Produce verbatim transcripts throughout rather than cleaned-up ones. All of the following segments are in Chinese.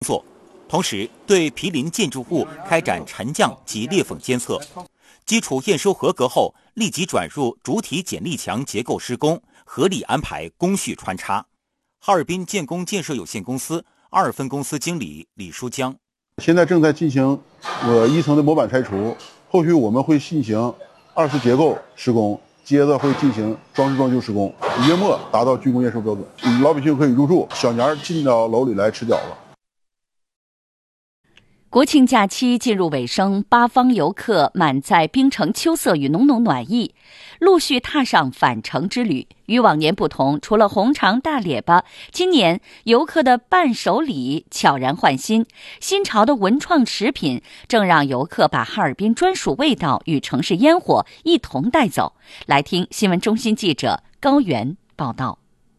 作，同时对毗邻建筑物开展沉降及裂缝监测。基础验收合格后，立即转入主体剪力墙结构施工，合理安排工序穿插。哈尔滨建工建设有限公司二分公司经理李书江： 现在正在进行呃一层的模板拆除，后续我们会进行二次结构施工，接着会进行装饰装修施工，月末达到竣工验收标准。老百姓可以入住，小年进到楼里来吃饺子。 国庆假期进入尾声，八方游客满载冰城秋色与浓浓暖意，陆续踏上返程之旅。与往年不同，除了红肠大列巴，今年游客的伴手礼悄然换新，新潮的文创食品正让游客把哈尔滨专属味道与城市烟火一同带走。来听新闻中心记者高原报道。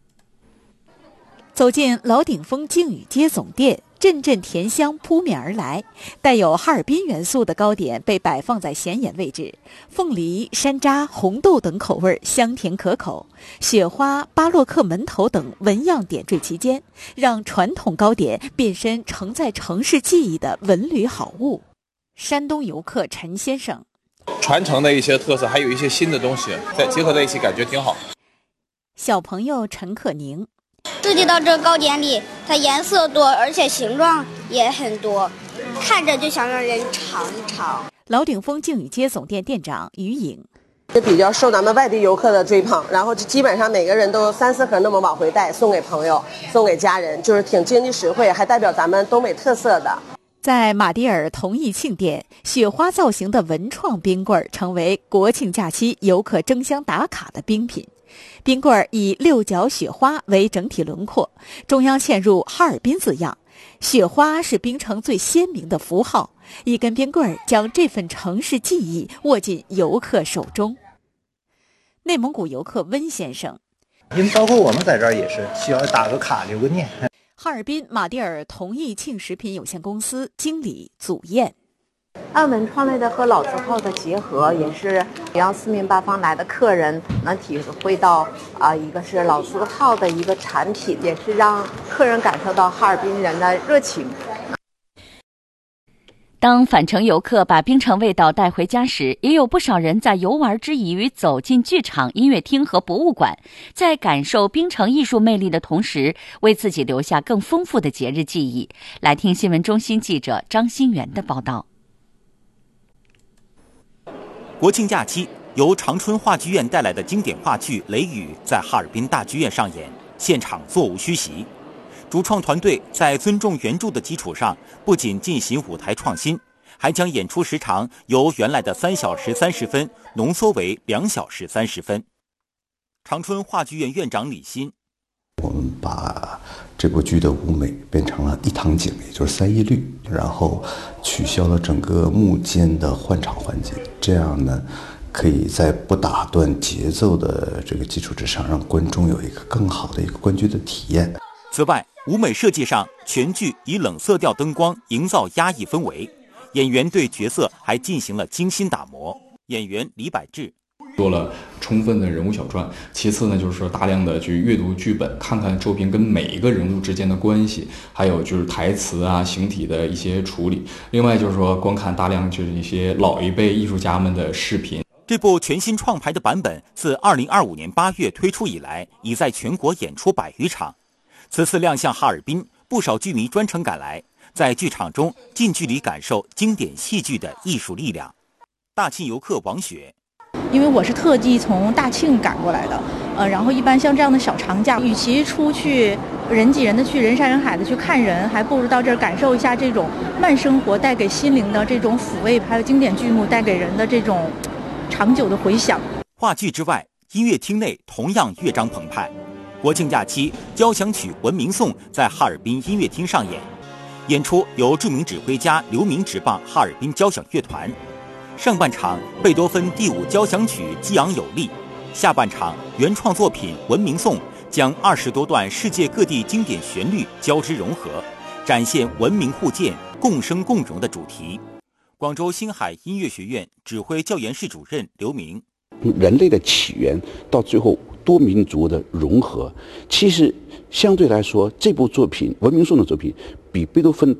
走进老鼎丰靖宇街总店，阵阵甜香扑面而来，带有哈尔滨元素的糕点被摆放在显眼位置，凤梨、山楂、红豆等口味香甜可口，雪花、巴洛克门头等纹样点缀其间，让传统糕点变身承载城市记忆的文旅好物。山东游客陈先生： 传承的一些特色，还有一些新的东西再结合在一起，感觉挺好。 小朋友陈可宁： 涉及到这糕点里，它颜色多，而且形状也很多，看着就想让人尝一尝。 老鼎丰靖宇街总店店长于颖： 是比较受咱们外地游客的追捧，然后基本上每个人都三四盒那么往回带，送给朋友，送给家人，就是挺经济实惠，还代表咱们东北特色的。 在马迭尔同义庆店，雪花造型的文创冰棍成为国庆假期游客争相打卡的冰品。冰棍以六角雪花为整体轮廓，中央嵌入哈尔滨字样，雪花是冰城最鲜明的符号。一根冰棍将这份城市记忆握进游客手中。内蒙古游客温先生： 因为包括我们在这儿也是需要打个卡留个念。 哈尔滨马迭尔同义庆食品有限公司经理祖燕： 按文创类的和老字号的结合，也是让四面八方来的客人能体会到啊、呃，一个是老字号的一个产品，也是让客人感受到哈尔滨人的热情。 当返程游客把冰城味道带回家时，也有不少人在游玩之余走进剧场、音乐厅和博物馆，在感受冰城艺术魅力的同时，为自己留下更丰富的节日记忆。来听新闻中心记者张新元的报道。 国庆假期，由长春话剧院带来的经典话剧《雷雨》在哈尔滨大剧院上演，现场座无虚席。主创团队在尊重原著的基础上，不仅进行舞台创新，还将演出时长由原来的三小时三十分浓缩为两小时三十分。长春话剧院院长李欣： 我们把这部剧的舞美变成了一堂景，也就是三一律，然后取消了整个幕间的换场环节，这样呢，可以在不打断节奏的这个基础之上，让观众有一个更好的一个观剧的体验。 此外，舞美设计上，全剧以冷色调灯光营造压抑氛围，演员对角色还进行了精心打磨。演员李百志做了充分的人物小传，其次呢，就是说大量的去阅读剧本，看看周边跟每一个人物之间的关系，还有就是台词啊、形体的一些处理。另外就是说，观看大量就是一些老一辈艺术家们的视频。 这部全新创排的版本自二零二五年八月推出以来，已在全国演出百余场。此次亮相哈尔滨，不少剧迷专程赶来，在剧场中近距离感受经典戏剧的艺术力量。大庆游客王雪： 因为我是特地从大庆赶过来的，呃，然后一般像这样的小长假，与其出去人挤人的去人山人海的去看人，还不如到这儿感受一下这种慢生活带给心灵的这种抚慰，还有经典剧目带给人的这种长久的回响。 话剧之外，音乐厅内同样乐章澎湃。国庆假期，交响曲《文明颂》在哈尔滨音乐厅上演，演出由著名指挥家刘明执棒哈尔滨交响乐团。上半场贝多芬第五交响曲激昂有力，下半场原创作品《文明颂》将二十多段世界各地经典旋律交织融合，展现文明互鉴、共生共荣的主题。广州星海音乐学院指挥教研室主任刘明： 人类的起源到最后多民族的融合，其实相对来说，这部作品《文明颂》的作品比贝多芬